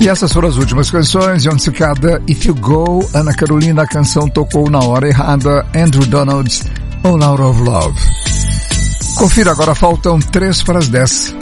E essas foram as últimas canções. John Cicada, If You Go, Ana Carolina, a canção tocou na hora errada, Andrew Donalds, All Out of Love. Confira agora, faltam 3 para as 10.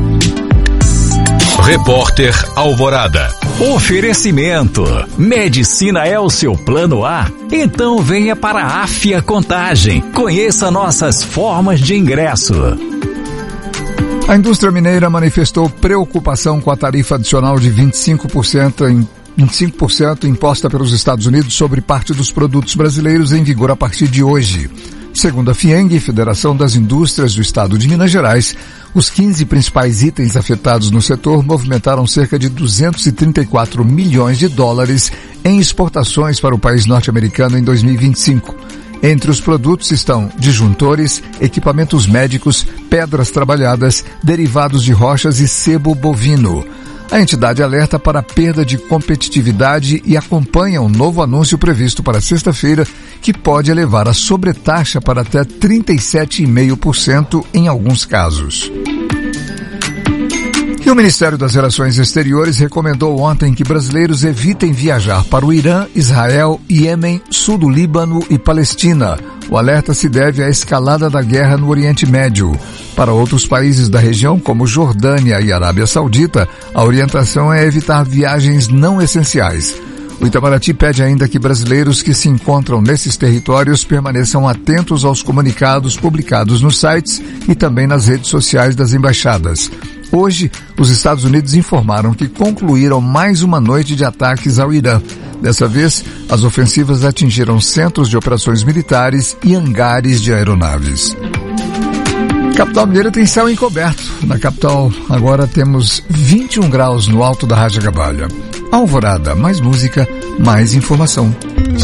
Repórter Alvorada. Oferecimento. Medicina é o seu plano A? Então venha para a Afia Contagem. Conheça nossas formas de ingresso. A indústria mineira manifestou preocupação com a tarifa adicional de 25% imposta pelos Estados Unidos sobre parte dos produtos brasileiros em vigor a partir de hoje. Segundo a FIENG, Federação das Indústrias do Estado de Minas Gerais, os 15 principais itens afetados no setor movimentaram cerca de 234 milhões de dólares em exportações para o país norte-americano em 2025. Entre os produtos estão disjuntores, equipamentos médicos, pedras trabalhadas, derivados de rochas e sebo bovino. A entidade alerta para a perda de competitividade e acompanha um novo anúncio previsto para sexta-feira, que pode elevar a sobretaxa para até 37,5% em alguns casos. E o Ministério das Relações Exteriores recomendou ontem que brasileiros evitem viajar para o Irã, Israel, Iêmen, sul do Líbano e Palestina. O alerta se deve à escalada da guerra no Oriente Médio. Para outros países da região, como Jordânia e Arábia Saudita, a orientação é evitar viagens não essenciais. O Itamaraty pede ainda que brasileiros que se encontram nesses territórios permaneçam atentos aos comunicados publicados nos sites e também nas redes sociais das embaixadas. Hoje, os Estados Unidos informaram que concluíram mais uma noite de ataques ao Irã. Dessa vez, as ofensivas atingiram centros de operações militares e hangares de aeronaves. Capital Mineira tem céu encoberto. Na capital, agora temos 21 graus no alto da Rádio Gabalha. Alvorada, mais música, mais informação.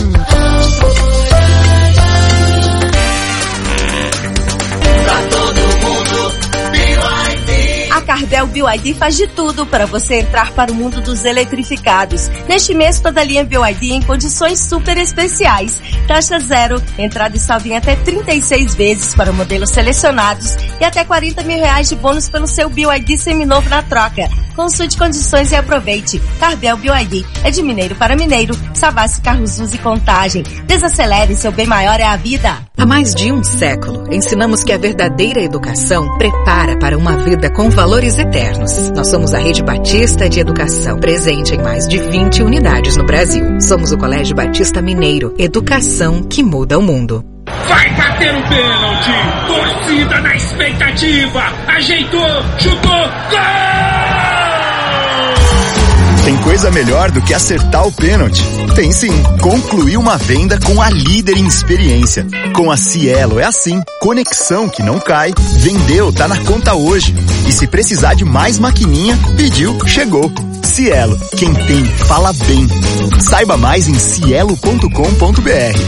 Cardel BYD faz de tudo para você entrar para o mundo dos eletrificados. Neste mês, toda a linha BYD em condições super especiais. Taxa zero, entrada e saldo em até 36 vezes para modelos selecionados e até R$40 mil de bônus pelo seu BYD seminovo na troca. Consulte condições e aproveite. Cardel BYD é de mineiro para mineiro. Savassi Carros Uso e Contagem. Desacelere, seu bem maior é a vida. Há mais de um século, ensinamos que a verdadeira educação prepara para uma vida com valores eternos. Nós somos a Rede Batista de Educação, presente em mais de 20 unidades no Brasil. Somos o Colégio Batista Mineiro, educação que muda o mundo. Vai bater o pênalti! Torcida na expectativa! Ajeitou, chutou, gol! Tem coisa melhor do que acertar o pênalti? Tem sim. Concluir uma venda com a líder em experiência. Com a Cielo é assim. Conexão que não cai. Vendeu, tá na conta hoje. E se precisar de mais maquininha, pediu, chegou. Cielo, quem tem, fala bem. Saiba mais em cielo.com.br.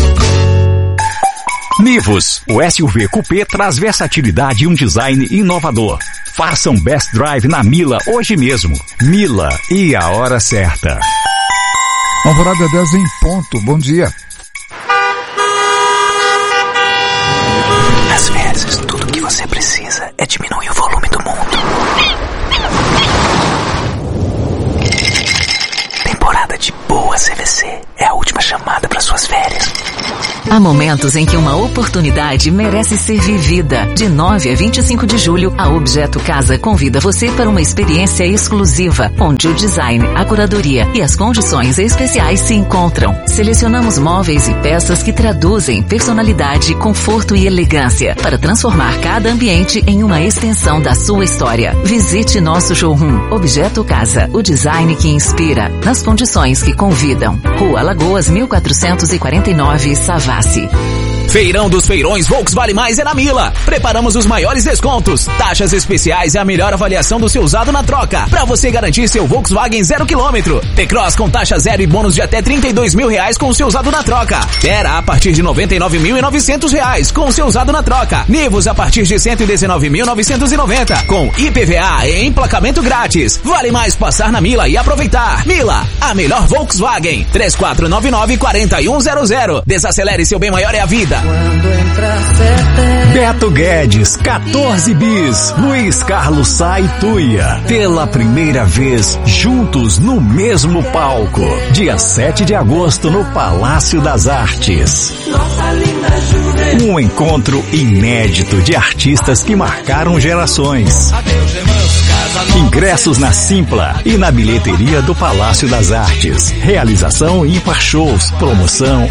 Nivus, o SUV Coupé traz versatilidade e um design inovador. Faça um best drive na Mila hoje mesmo. Mila e a hora certa. Alvorada 10 em ponto, bom dia. Às vezes, tudo que você precisa é diminuir o volume do mundo. Temporada de boa CVC é a última chamada para suas férias. Há momentos em que uma oportunidade merece ser vivida. De 9 a 25 de julho, a Objeto Casa convida você para uma experiência exclusiva, onde o design, a curadoria e as condições especiais se encontram. Selecionamos móveis e peças que traduzem personalidade, conforto e elegância, para transformar cada ambiente em uma extensão da sua história. Visite nosso showroom Objeto Casa, o design que inspira, nas condições que convidam. Rua Lagoas 1449, Savassi. Feirão dos Feirões Volks Vale Mais é na Mila. Preparamos os maiores descontos, taxas especiais e a melhor avaliação do seu usado na troca, para você garantir seu Volkswagen 0 km. T-Cross com taxa zero e bônus de até R$32 mil com o seu usado na troca. Terra a partir de R$99.900 com o seu usado na troca. Nivus a partir de R$119.990 com IPVA e emplacamento grátis. Vale mais passar na Mila e aproveitar. Mila, a melhor Volkswagen. 3499-4100. Desacelere, seu bem maior é a vida. Beto Guedes, 14 bis, Luiz Carlos Sá e Tuia. Pela primeira vez, juntos no mesmo palco. Dia 7 de agosto no Palácio das Artes. Um encontro inédito de artistas que marcaram gerações. Ingressos na Simpla e na bilheteria do Palácio das Artes. Realização Ímpar Shows. Promoção